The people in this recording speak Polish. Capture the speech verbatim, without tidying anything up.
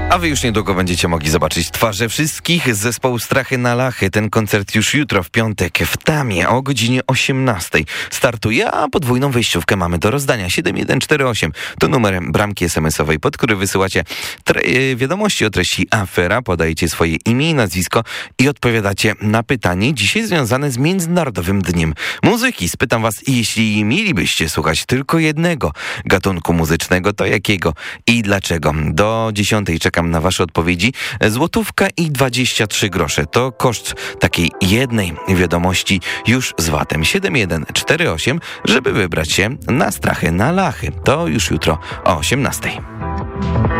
A wy już niedługo będziecie mogli zobaczyć twarze wszystkich z zespołu Strachy na Lachy. Ten koncert już jutro w piątek w Tamie o godzinie osiemnastej startuje, a podwójną wejściówkę mamy do rozdania. siedem jeden cztery osiem to numer bramki es em esowej, pod który wysyłacie tre- wiadomości o treści afera, podajecie swoje imię i nazwisko i odpowiadacie na pytanie dzisiaj związane z Międzynarodowym Dniem Muzyki. Spytam was, jeśli mielibyście słuchać tylko jednego gatunku muzycznego, to jakiego i dlaczego? Do dziesiątej czekam na wasze odpowiedzi. Złotówka i dwadzieścia trzy grosze to koszt takiej jednej wiadomości już z vatem. siedem jeden cztery osiem, żeby wybrać się na Strachy na Lachy. To już jutro o osiemnastej.